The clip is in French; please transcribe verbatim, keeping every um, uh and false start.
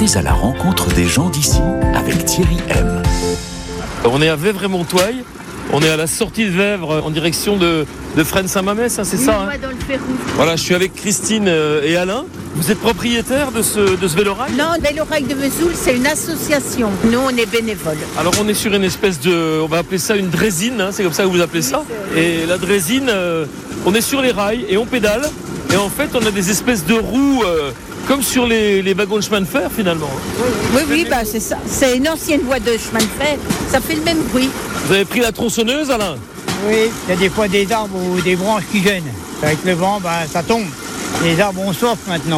Partez à la rencontre des gens d'ici avec Thierry M. On est à Vèvres-et-Montoyeil. On est à la sortie de Vèvres en direction de, de Fresnes-Saint-Mamès, hein, c'est oui, ça hein dans le Pérou. Voilà, je suis avec Christine et Alain. Vous êtes propriétaire de ce, de ce vélorail ? Non, le Vélorail de Vesoul, c'est une association. Nous, on est bénévoles. Alors, on est sur une espèce de... On va appeler ça une drésine, hein, c'est comme ça que vous appelez ça. Et la drésine, euh, on est sur les rails et on pédale. Et en fait, on a des espèces de roues... Euh, comme sur les, les wagons de chemin de fer, finalement. Oui, oui, bah, c'est ça. C'est une ancienne voie de chemin de fer. Ça fait le même bruit. Vous avez pris la tronçonneuse, Alain ? Oui, il y a des fois des arbres ou des branches qui gênent. Avec le vent, bah, ça tombe. Les arbres ont soif maintenant.